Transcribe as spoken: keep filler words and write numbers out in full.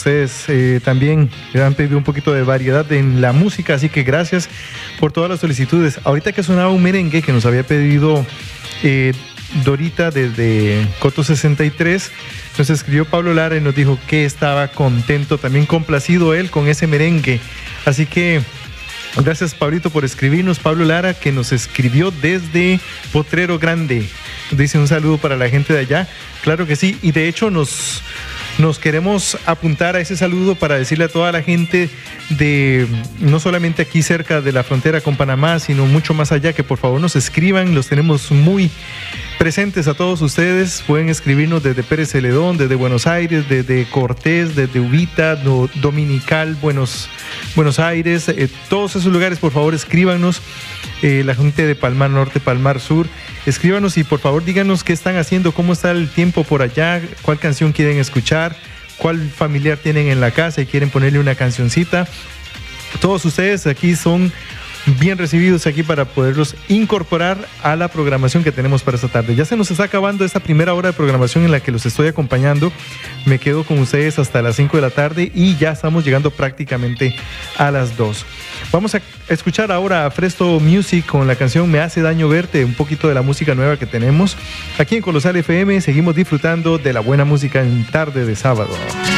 ustedes eh, también me han pedido un poquito de variedad en la música, así que gracias por todas las solicitudes. Ahorita que sonaba un merengue que nos había pedido eh, Dorita desde Coto sesenta y tres, nos escribió Pablo Lara y nos dijo que estaba contento, también complacido él con ese merengue. Así que gracias, Pablito, por escribirnos. Pablo Lara, que nos escribió desde Potrero Grande. Dice un saludo para la gente de allá. Claro que sí, y de hecho nos, nos queremos apuntar a ese saludo para decirle a toda la gente de, no solamente aquí cerca de la frontera con Panamá, sino mucho más allá, que por favor nos escriban. Los tenemos muy presentes a todos ustedes. Pueden escribirnos desde Pérez Celedón, desde Buenos Aires, desde Cortés, desde Ubita, do, Dominical, Buenos, Buenos Aires, eh, todos esos lugares. Por favor escríbanos, eh, la gente de Palmar Norte, Palmar Sur, escríbanos y por favor díganos qué están haciendo, cómo está el tiempo por allá, cuál canción quieren escuchar, cuál familiar tienen en la casa y quieren ponerle una cancioncita. Todos ustedes aquí son bien recibidos aquí para poderlos incorporar a la programación que tenemos para esta tarde. Ya se nos está acabando esta primera hora de programación en la que los estoy acompañando. Me quedo con ustedes hasta las cinco de la tarde y ya estamos llegando prácticamente a las dos. Vamos a escuchar ahora a Fresto Music con la canción Me hace daño verte, un poquito de la música nueva que tenemos. Aquí en Colosal F M seguimos disfrutando de la buena música en tarde de sábado.